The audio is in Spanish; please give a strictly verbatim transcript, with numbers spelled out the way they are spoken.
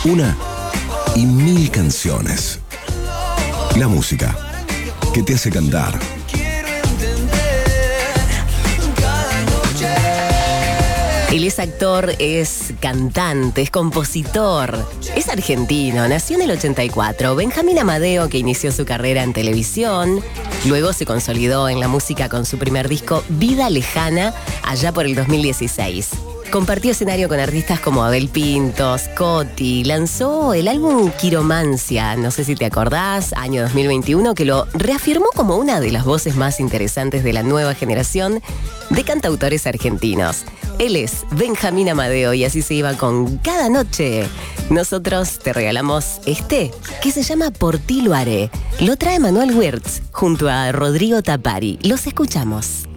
Una y mil canciones. La música que te hace cantar. Él es actor, es cantante, es compositor, es argentino, nació en el ochenta y cuatro. Benjamín Amadeo, que inició su carrera en televisión, luego se consolidó en la música con su primer disco Vida Lejana, allá por el dos mil dieciséis. Compartió escenario con artistas como Abel Pintos, Coti, lanzó el álbum Quiromancia, no sé si te acordás, año dos mil veintiuno, que lo reafirmó como una de las voces más interesantes de la nueva generación de cantautores argentinos. Él es Benjamín Amadeo y así se iba con Cada Noche. Nosotros te regalamos este, que se llama Por ti lo haré. Lo trae Manuel Wirtz junto a Rodrigo Tapari. Los escuchamos.